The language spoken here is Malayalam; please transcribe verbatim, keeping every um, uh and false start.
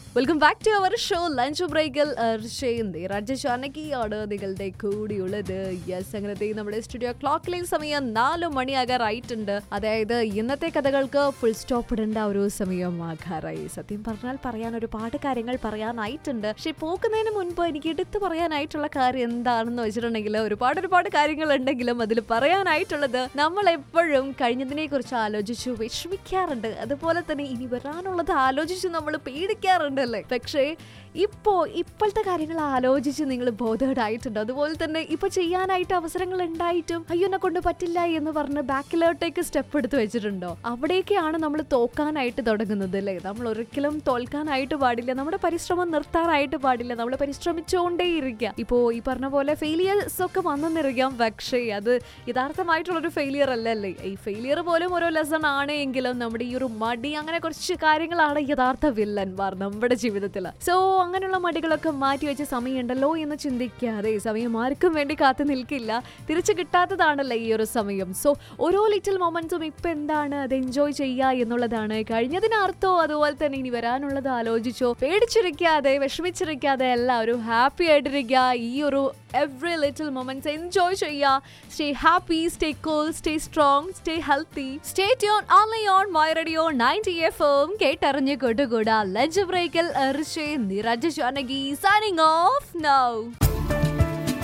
Welcome back to our show lunch ബ്രേക്കിൽ രാജശാനകിയാണ് നിങ്ങളുടെ കൂടിയുള്ളത്. യെസ്, അങ്ങനത്തെ നമ്മുടെ സ്റ്റുഡിയോ ക്ലോക്കിലെ സമയം നാലു മണിയാകാറായിട്ടുണ്ട്. അതായത് ഇന്നത്തെ കഥകൾക്ക് ഫുൾ സ്റ്റോപ്പ് ഇടേണ്ട ഒരു സമയം ആകാറായി. സത്യം പറഞ്ഞാൽ പറയാൻ ഒരുപാട് കാര്യങ്ങൾ പറയാനായിട്ടുണ്ട്. പക്ഷെ പോകുന്നതിന് മുൻപ് എനിക്ക് എടുത്തു പറയാനായിട്ടുള്ള കാര്യം എന്താണെന്ന് വെച്ചിട്ടുണ്ടെങ്കിൽ ഒരുപാട് ഒരുപാട് കാര്യങ്ങൾ ഉണ്ടെങ്കിലും അതിൽ പറയാനായിട്ടുള്ളത് നമ്മൾ എപ്പോഴും കഴിഞ്ഞതിനെ കുറിച്ച് ആലോചിച്ചു വിഷമിക്കാറുണ്ട്. അതുപോലെ തന്നെ ഇനി വരാനുള്ളത് ആലോചിച്ച് നമ്മൾ പേടിക്കാറുണ്ട്. പക്ഷേ ഇപ്പോ ഇപ്പോഴത്തെ കാര്യങ്ങൾ ആലോചിച്ച് നിങ്ങൾ ബോധേഡായിട്ടുണ്ട്. അതുപോലെ തന്നെ ഇപ്പൊ ചെയ്യാനായിട്ട് അവസരങ്ങൾ ഉണ്ടായിട്ടും അയ്യോ എന്നെ കൊണ്ട് പറ്റില്ല എന്ന് പറഞ്ഞ് ബാക്കിലോട്ടേക്ക് സ്റ്റെപ്പ് എടുത്ത് വെച്ചിട്ടുണ്ടോ? അവിടേക്കാണ് നമ്മൾ തോക്കാനായിട്ട് തുടങ്ങുന്നത് അല്ലേ? നമ്മൾ ഒരിക്കലും തോൽക്കാനായിട്ട് പാടില്ല. നമ്മുടെ പരിശ്രമം നിർത്താനായിട്ട് പാടില്ല. നമ്മൾ പരിശ്രമിച്ചുകൊണ്ടേയിരിക്കുക. ഇപ്പോ ഈ പറഞ്ഞ പോലെ ഫെയിലിയേഴ്സ് ഒക്കെ വന്നെന്നിരിക്കാം, പക്ഷേ അത് യഥാർത്ഥമായിട്ടുള്ളൊരു ഫെയിലിയർ അല്ലല്ലേ. ഈ ഫെയിലിയർ പോലും ഓരോ ലെസൺ ആണ് എങ്കിലും നമ്മുടെ ഈ ഒരു മടി അങ്ങനെ കുറച്ച് കാര്യങ്ങളാണ് യഥാർത്ഥ വില്ലന്മാർ നമ്മുടെ ജീവിതത്തിൽ. സോ അങ്ങനെയുള്ള മടികളൊക്കെ മാറ്റി വെച്ച സമയമുണ്ടല്ലോ എന്ന് ചിന്തിക്കാതെ, സമയം ആർക്കും വേണ്ടി കാത്തു നിൽക്കില്ല, തിരിച്ചു കിട്ടാത്തതാണല്ലോ ഈ ഒരു സമയം. സോ ഓരോ ലിറ്റിൽ മൊമെന്റ്സും ഇപ്പൊ എന്താണ് അത് എൻജോയ് ചെയ്യുക എന്നുള്ളതാണ്. കഴിഞ്ഞതിന് അർത്ഥമോ അതുപോലെ തന്നെ ഇനി വരാനുള്ളത് ആലോചിച്ചോ, പേടിച്ചിരിക്കാതെ വിഷമിച്ചിരിക്കാതെ എല്ലാവരും ഹാപ്പി ആയിട്ടിരിക്കുക. ഈ ഒരു എവറി ലിറ്റിൽ മൊമെന്റ്സ് എൻജോയ് ചെയ്യുക. Stay happy, stay cool, stay strong, stay healthy, stay tune only on my radio ninety F M. കേട്ടറിഞ്ഞ് കൊണ്ടുകൂടാ ലഞ്ച് ബ്രേക്കിൽ രാജശാനകി signing off now.